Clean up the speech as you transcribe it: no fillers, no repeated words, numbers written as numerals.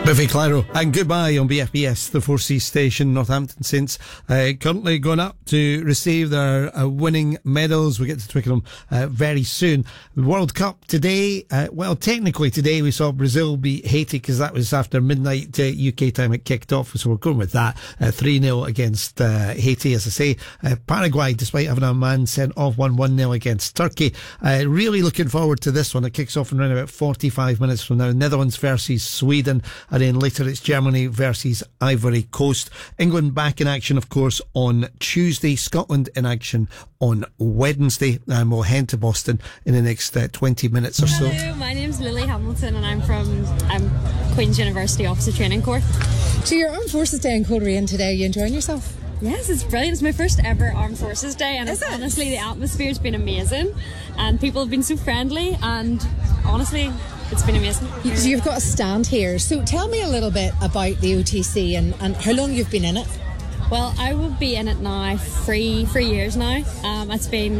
Biffy Clyro and goodbye on BFBS, the 4C station. Northampton Saints currently going up to receive their winning medals. We get to Twickenham very soon. The World Cup today, well, technically today we saw Brazil beat Haiti because that was after midnight UK time it kicked off, so we're going with that. 3-0 against Haiti, as I say. Paraguay, despite having a man sent off, won 1-0 against Turkey. Really looking forward to this one. It kicks off in around about 45 minutes from now. Netherlands versus Sweden. And then later it's Germany versus Ivory Coast. England back in action, of course, on Tuesday. Scotland in action on Wednesday. And we'll head to Boston in the next 20 minutes or so. Hello, my name's Lily Hamilton and I'm from Queen's University Officer Training Corps. So your Armed Forces Day in Coleraine today, you enjoying yourself? Yes, it's brilliant. It's my first ever Armed Forces Day and honestly the atmosphere's been amazing and people have been so friendly and honestly it's been amazing. So you've got a stand here. So tell me a little bit about the OTC and how long you've been in it. Well, I will be in it now 3 years now. It's been